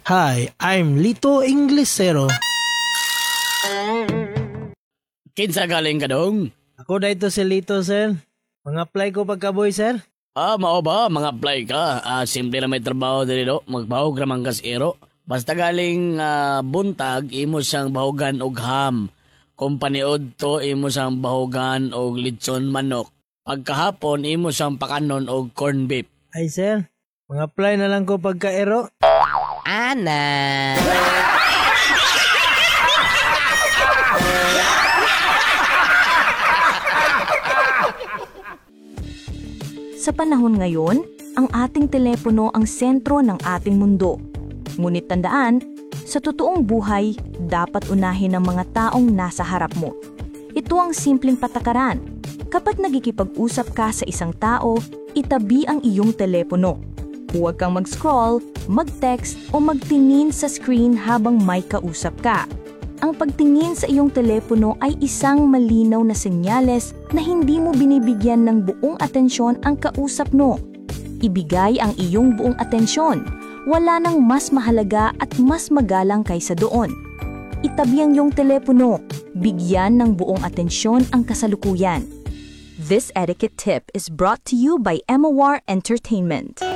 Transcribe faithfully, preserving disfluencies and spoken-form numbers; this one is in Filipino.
Hi, I'm Lito Inglesero. Kinsa galing ka dong? Ako dito si Lito, sir. Mang-apply ko pagkaboy, sir. Ah, mao ba? Mga-apply ka. Ah, simple na may trabaho dito. Magbahog ramang kasiro. Basta galing ah, buntag, imo siyang bahogan og ham. Kung paniod to, imo siyang bahogan og lechon manok. Pagkahapon, imo siyang pakanon og corn beef. Ay, sir. Mang-apply na lang ko pagkaero. Ana. Sa panahon ngayon, ang ating telepono ang sentro ng ating mundo. Ngunit tandaan, sa totoong buhay, dapat unahin ng mga taong nasa harap mo. Ito ang simpleng patakaran. Kapag nagkikipag-usap ka sa isang tao, itabi ang iyong telepono. Huwag kang mag-scroll, mag-text o magtingin sa screen habang may kausap ka. Ang pagtingin sa iyong telepono ay isang malinaw na senyales na hindi mo binibigyan ng buong atensyon ang kausap mo. Ibigay ang iyong buong atensyon. Wala nang mas mahalaga at mas magalang kaysa doon. Itabi ang iyong telepono. Bigyan ng buong atensyon ang kasalukuyan. This etiquette tip is brought to you by Emawar Entertainment.